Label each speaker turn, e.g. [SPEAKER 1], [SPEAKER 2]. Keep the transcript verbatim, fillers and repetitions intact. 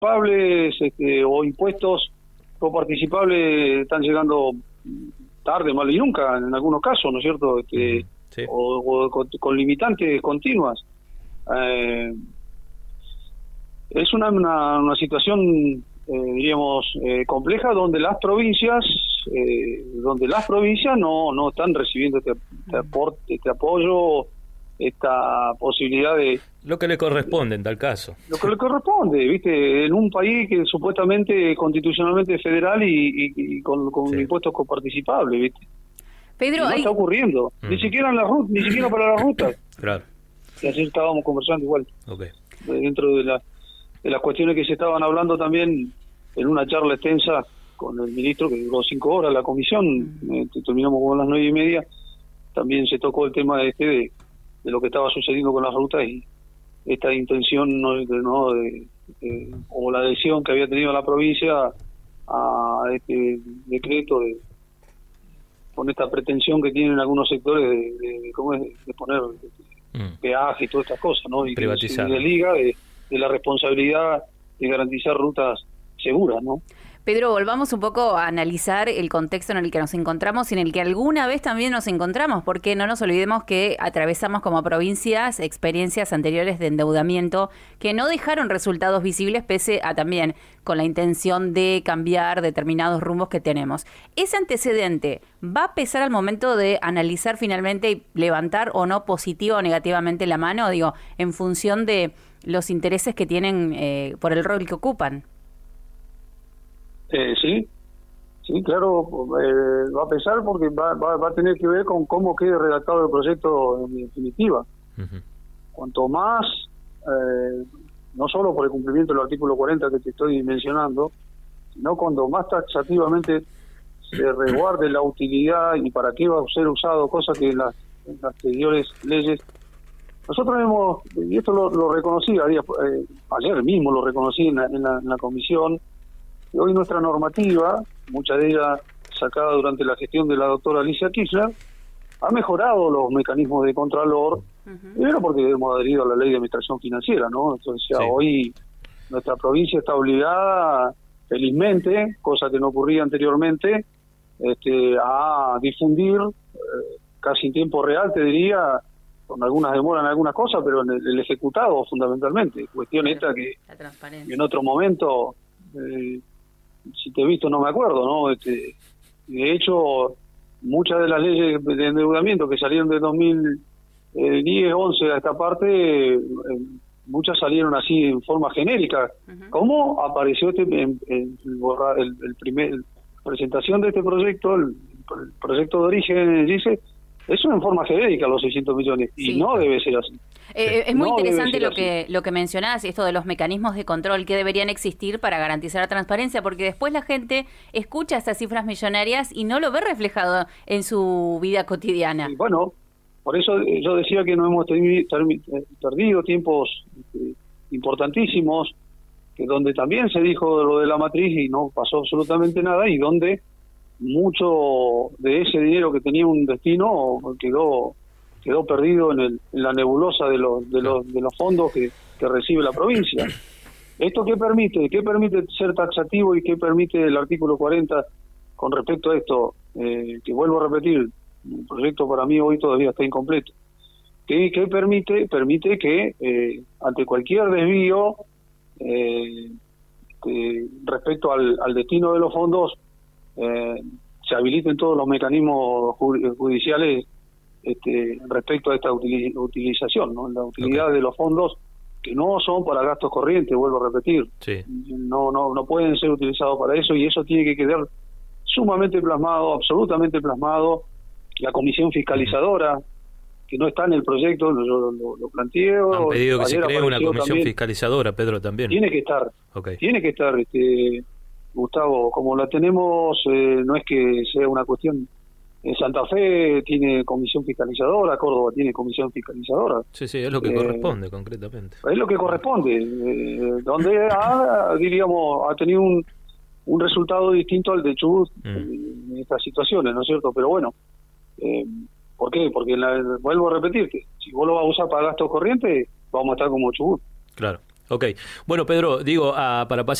[SPEAKER 1] participables este, o impuestos coparticipables están llegando tarde, mal y nunca, en algunos casos, ¿no es cierto? Este, sí. o, o con, con limitantes continuas. Eh, es una, una, una situación, eh, diríamos, eh, compleja, donde las provincias, eh, donde las provincias no, no están recibiendo este, este aporte, este apoyo, esta posibilidad de...
[SPEAKER 2] Lo que le corresponde en tal caso.
[SPEAKER 1] Lo que le corresponde, ¿viste? En un país que supuestamente constitucionalmente es federal y, y, y con, con sí. impuestos coparticipables, ¿viste?
[SPEAKER 3] Pedro,
[SPEAKER 1] no
[SPEAKER 3] hay...
[SPEAKER 1] está ocurriendo, mm. ni siquiera en la ruta, ni siquiera para las rutas.
[SPEAKER 2] Claro.
[SPEAKER 1] Y así estábamos conversando igual.
[SPEAKER 2] Okay.
[SPEAKER 1] Dentro de, la, de las cuestiones que se estaban hablando también en una charla extensa con el ministro, que duró cinco horas la comisión, mm. eh, terminamos con las nueve y media, también se tocó el tema de este de de lo que estaba sucediendo con las rutas y esta intención no, de, no de, de, o la adhesión que había tenido la provincia a este decreto de con esta pretensión que tienen algunos sectores de, de, de cómo es de poner de, de, mm. peaje y todas estas cosas, ¿no? Y
[SPEAKER 2] privatizar,
[SPEAKER 1] que se desliga de, de la responsabilidad de garantizar rutas seguras, ¿no?
[SPEAKER 3] Pedro, volvamos un poco a analizar el contexto en el que nos encontramos y en el que alguna vez también nos encontramos, porque no nos olvidemos que atravesamos como provincias experiencias anteriores de endeudamiento que no dejaron resultados visibles pese a también con la intención de cambiar determinados rumbos que tenemos. ¿Ese antecedente va a pesar al momento de analizar finalmente y levantar o no positiva o negativamente la mano, digo, en función de los intereses que tienen eh, por el rol que ocupan?
[SPEAKER 1] Eh, sí, sí, claro, eh, va a pesar porque va, va, va a tener que ver con cómo quede redactado el proyecto en definitiva. Uh-huh. Cuanto más, eh, no solo por el cumplimiento del artículo cuarenta que te estoy mencionando, sino cuando más taxativamente se resguarde la utilidad y para qué va a ser usado, cosa que en las, en las anteriores leyes, nosotros hemos, y esto lo, lo reconocí, ayer, eh, ayer mismo lo reconocí en la, en la, en la comisión. Y hoy nuestra normativa, mucha de ella sacada durante la gestión de la doctora Alicia Kirchner, ha mejorado los mecanismos de contralor, uh-huh. primero porque hemos adherido a la ley de administración financiera, ¿no? Entonces ya sí. hoy nuestra provincia está obligada, felizmente, cosa que no ocurría anteriormente, este, a difundir eh, casi en tiempo real, te diría, con algunas demoras en algunas cosas, pero en el, el ejecutado fundamentalmente. Cuestión esta que en otro momento... Eh, si te he visto no me acuerdo, ¿no? Este, de hecho, muchas de las leyes de endeudamiento que salieron de dos mil diez, once a esta parte, eh, muchas salieron así en forma genérica. Uh-huh. ¿Cómo apareció este en, en el, el primer presentación de este proyecto, el, el proyecto de origen dice, eso en forma genérica los seiscientos millones, sí. y no debe ser así.
[SPEAKER 3] Eh, es muy no interesante lo que lo que mencionás, esto de los mecanismos de control que deberían existir para garantizar la transparencia, porque después la gente escucha estas cifras millonarias y no lo ve reflejado en su vida cotidiana.
[SPEAKER 1] Y bueno, por eso yo decía que no hemos tenido, perdido tiempos eh, importantísimos, que donde también se dijo lo de la matriz y no pasó absolutamente nada, y donde mucho de ese dinero que tenía un destino quedó quedó perdido en, el, en la nebulosa de los de los de los fondos que, que recibe la provincia. ¿Esto qué permite? ¿Qué permite ser taxativo y qué permite el artículo cuarenta con respecto a esto? Eh, que vuelvo a repetir, el proyecto para mí hoy todavía está incompleto. ¿Qué, qué permite? Permite que eh, ante cualquier desvío eh, que respecto al, al destino de los fondos eh, se habiliten todos los mecanismos judiciales Este, respecto a esta utiliz- utilización, ¿no? La utilidad okay. de los fondos que no son para gastos corrientes, vuelvo a repetir,
[SPEAKER 2] sí.
[SPEAKER 1] no no no pueden ser utilizados para eso, y eso tiene que quedar sumamente plasmado, absolutamente plasmado. La comisión fiscalizadora, uh-huh. que no está en el proyecto, yo lo, lo planteo.
[SPEAKER 2] Han pedido que se cree una comisión
[SPEAKER 1] también.
[SPEAKER 2] fiscalizadora, Pedro, también.
[SPEAKER 1] Tiene que estar,
[SPEAKER 2] okay.
[SPEAKER 1] tiene que estar, este, Gustavo, como la tenemos, eh, no es que sea una cuestión. En Santa Fe tiene comisión fiscalizadora, Córdoba tiene comisión fiscalizadora.
[SPEAKER 2] Sí, sí, es lo que eh, corresponde concretamente.
[SPEAKER 1] Es lo que corresponde, eh, donde ha, diríamos, ha tenido un, un resultado distinto al de Chubut mm. en, en estas situaciones, ¿no es cierto? Pero bueno, eh, ¿por qué? Porque la, vuelvo a repetirte, si vos lo vas a usar para gastos corrientes, vamos a estar como Chubut.
[SPEAKER 2] Claro. Ok. Bueno, Pedro, digo, ah, para pasar